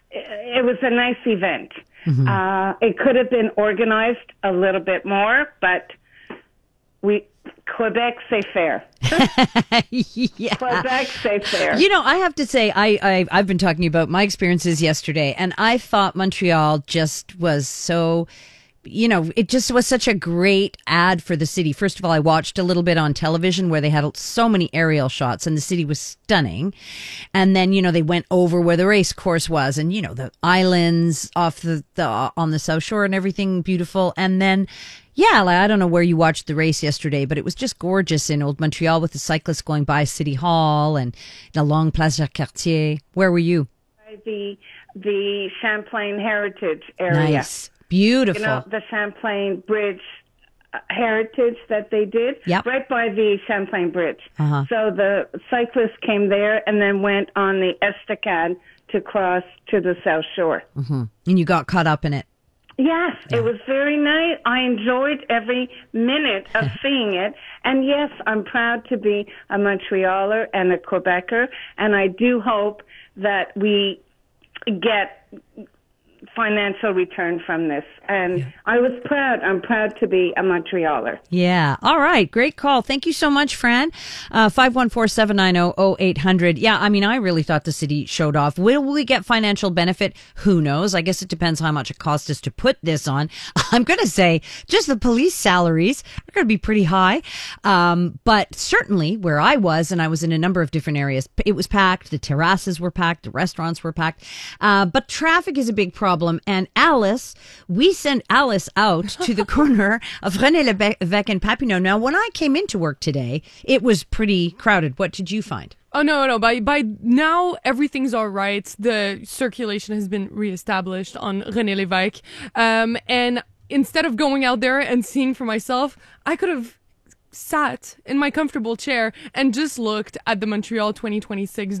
it was a nice event. Mm-hmm. Uh, it could have been organized a little bit more, but we... Quebec, c'est fair. yeah. Quebec, c'est fair. You know, I have to say, I, I, I've been talking about my experiences yesterday, and I thought Montreal just was so, you know, it just was such a great ad for the city. First of all, I watched a little bit on television where they had so many aerial shots, and the city was stunning. And then, you know, they went over where the race course was, and, you know, the islands off the, the on the South Shore and everything beautiful. And then, Yeah, like, I don't know where you watched the race yesterday, but it was just gorgeous in Old Montreal with the cyclists going by City Hall and along Place Jacques-Cartier. Where were you? The the Champlain Heritage area. Nice. Beautiful. You know, the Champlain Bridge heritage that they did. Yep. Right by the Champlain Bridge. Uh-huh. So the cyclists came there and then went on the Estacade to cross to the South Shore. Mm-hmm. And you got caught up in it. Yes, yeah. It was very nice. I enjoyed every minute of seeing it. And yes, I'm proud to be a Montrealer and a Quebecer. And I do hope that we get financial return from this. And yeah. I was proud. I'm proud to be a Montrealer. Yeah. All right. Great call. Thank you so much, Fran. Uh, five one four, seven nine zero, zero eight hundred. Yeah, I mean, I really thought the city showed off. Will we get financial benefit? Who knows? I guess it depends how much it cost us to put this on. I'm going to say just the police salaries are going to be pretty high. Um, but certainly where I was, and I was in a number of different areas, it was packed. The terraces were packed. The restaurants were packed. Uh, but traffic is a big problem. And Alice, we sent Alice out to the corner of René Lévesque and Papineau. Now, when I came into work today, it was pretty crowded. What did you find? Oh, no, no. By by now, everything's all right. The circulation has been reestablished on René Lévesque. Um, and instead of going out there and seeing for myself, I could have sat in my comfortable chair and just looked at the Montreal twenty twenty-six